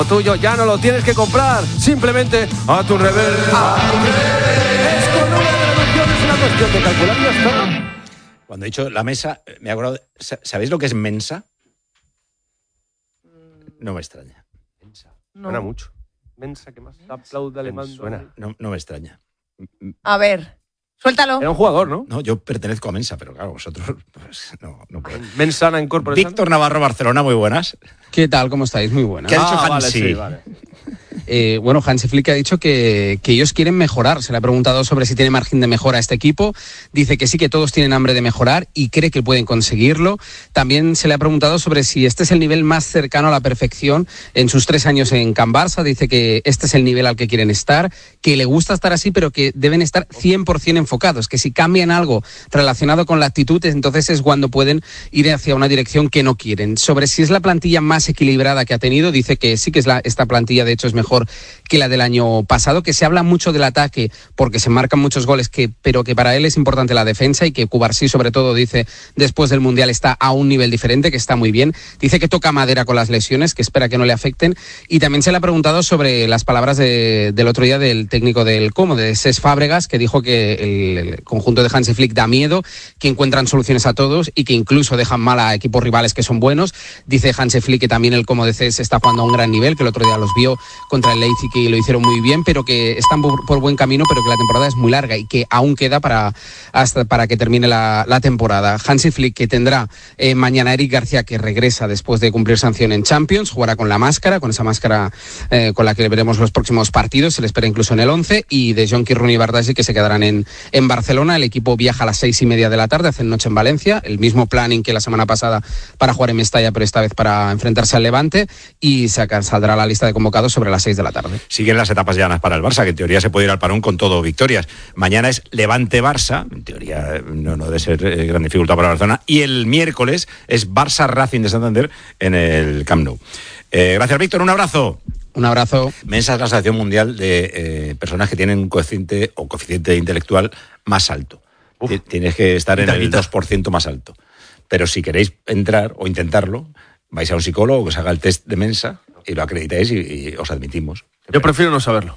Tuyo ya no lo tienes que comprar, simplemente a tu revés. Es con una reducción, es una cuestión de calcular y ya está. Cuando he dicho la mesa, me he acordado. ¿Sabéis lo que es mensa? No me extraña. Mensa. No. Suena mucho. Mensa, ¿qué más? Aplauda alemán. Suena. No me extraña. A ver, suéltalo. Era un jugador, ¿no? No, yo pertenezco a Mensa, pero claro, vosotros pues, no puedo. Mensana Incorporation. Víctor Navarro, Barcelona, muy buenas. ¿Qué tal? ¿Cómo estáis? Muy buenas. ¿Qué ha dicho Hansi? Vale, sí, vale. Bueno, Hansi Flick ha dicho que ellos quieren mejorar. Se le ha preguntado sobre si tiene margen de mejora este equipo. Dice que sí, que todos tienen hambre de mejorar y cree que pueden conseguirlo. También se le ha preguntado sobre si este es el nivel más cercano a la perfección en sus 3 años en Can Barça. Dice que este es el nivel al que quieren estar, que le gusta estar así, pero que deben estar 100% enfocados, que si cambian algo relacionado con la actitud, entonces es cuando pueden ir hacia una dirección que no quieren. Sobre si es la plantilla más equilibrada que ha tenido, dice que sí que es esta plantilla, de hecho, es mejor que la del año pasado, que se habla mucho del ataque porque se marcan muchos goles, pero que para él es importante la defensa y que Cubarsí, sobre todo, dice, después del Mundial está a un nivel diferente, que está muy bien. Dice que toca madera con las lesiones, que espera que no le afecten. Y también se le ha preguntado sobre las palabras del otro día del técnico del Como, de Cesc Fàbregas, que dijo que el conjunto de Hansi Flick da miedo, que encuentran soluciones a todos y que incluso dejan mal a equipos rivales que son buenos. Dice Hansi Flick que también el Como de Cesc está jugando a un gran nivel, que el otro día los vio contra el Leipzig y lo hicieron muy bien, pero que están por buen camino, pero que la temporada es muy larga y que aún queda para que termine la temporada. Hansi Flick, que tendrá mañana Eric García, que regresa después de cumplir sanción en Champions, jugará con esa máscara con la que veremos los próximos partidos, se le espera incluso en el 11, y de Jonky, Rooney y Bardghji, que se quedarán en Barcelona. El equipo viaja a las 6:30 de la tarde, hacen noche en Valencia, el mismo planning que la semana pasada para jugar en Mestalla, pero esta vez para enfrentarse al Levante, y saldrá la lista de convocados sobre las 6 de la tarde. Siguen las etapas llanas para el Barça, que en teoría se puede ir al parón con todo victorias. Mañana es Levante-Barça, en teoría no debe ser gran dificultad para Barcelona, y el miércoles es Barça-Racing de Santander en el Camp Nou. Gracias, Víctor, un abrazo. Un abrazo. Mensa es la Asociación Mundial de personas que tienen un coeficiente intelectual más alto. Tienes que estar en el 2% más alto. Pero si queréis entrar o intentarlo, vais a un psicólogo que os haga el test de Mensa y lo acreditáis y os admitimos. Yo prefiero no saberlo.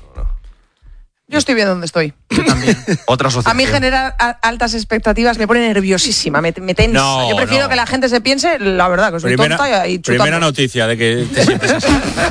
Yo estoy bien donde estoy. Yo también. Otra asociación. A mí generar altas expectativas me pone nerviosísima, me tensa. No, yo prefiero que la gente se piense, la verdad, que soy tonta y chutando. Primera noticia de que te sientes así.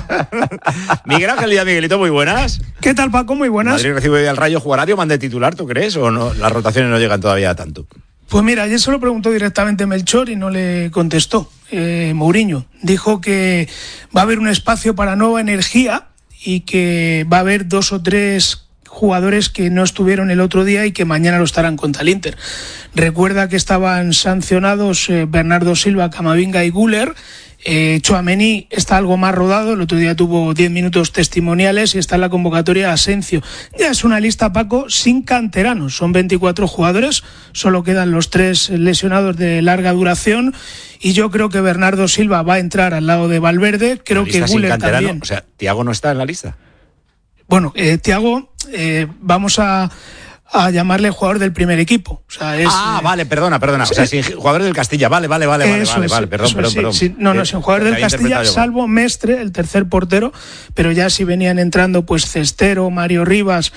Miguel Ángel Díaz, Miguelito, muy buenas. ¿Qué tal, Paco? Muy buenas. Madrid recibe hoy al Rayo, jugará Diomande de titular, ¿tú crees? ¿O no? Las rotaciones no llegan todavía a tanto. Pues mira, ayer se lo preguntó directamente Melchor y no le contestó. Mourinho dijo que va a haber un espacio para nueva energía y que va a haber 2 o 3 jugadores que no estuvieron el otro día y que mañana lo estarán contra el Inter. Recuerda que estaban sancionados Bernardo Silva, Camavinga y Güler. Tchouaméni está algo más rodado, el otro día tuvo 10 minutos testimoniales y está en la convocatoria Asensio. Ya es una lista, Paco, sin canteranos, son 24 jugadores, solo quedan los 3 lesionados de larga duración y yo creo que Bernardo Silva va a entrar al lado de Valverde, creo que Güler también. O sea, ¿Thiago no está en la lista? Bueno, Thiago, vamos a llamarle jugador del primer equipo. O sea, es, vale, perdona. O sea, sin jugador del Castilla, vale, perdón. Sí, no, sin jugador del Castilla, salvo Mestre, el tercer portero, pero ya si venían entrando pues Cestero, Mario Rivas,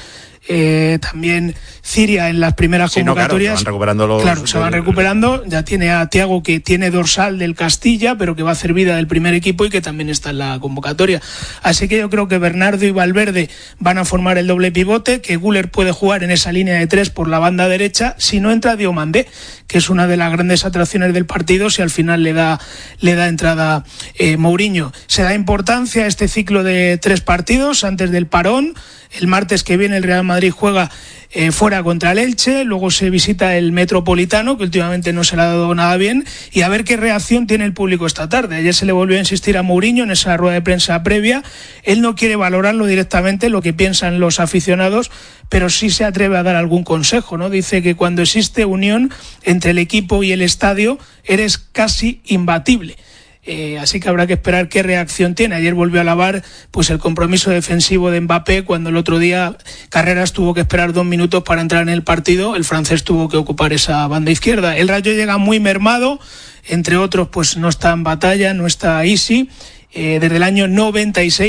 también Ciria en las primeras convocatorias. Claro, se van recuperando. Ya tiene a Thiago, que tiene dorsal del Castilla, pero que va a hacer vida del primer equipo y que también está en la convocatoria. Así que yo creo que Bernardo y Valverde van a formar el doble pivote, que Güler puede jugar en esa línea de 3 por la banda derecha, si no entra Diomandé, que es una de las grandes atracciones del partido, si al final le da entrada Mourinho. Se da importancia a este ciclo de 3 partidos antes del parón. El martes que viene el Real Madrid juega fuera contra el Elche, luego se visita el Metropolitano, que últimamente no se le ha dado nada bien, y a ver qué reacción tiene el público esta tarde. Ayer se le volvió a insistir a Mourinho en esa rueda de prensa previa. Él no quiere valorarlo directamente, lo que piensan los aficionados, pero sí se atreve a dar algún consejo, ¿no? Dice que cuando existe unión entre el equipo y el estadio, eres casi imbatible. Así que habrá que esperar qué reacción tiene. Ayer volvió a alabar pues el compromiso defensivo de Mbappé, cuando el otro día Carreras tuvo que esperar 2 minutos para entrar en el partido. El francés tuvo que ocupar esa banda izquierda. El Rayo llega muy mermado, entre otros pues no está en batalla, no está Isi, desde el año 96.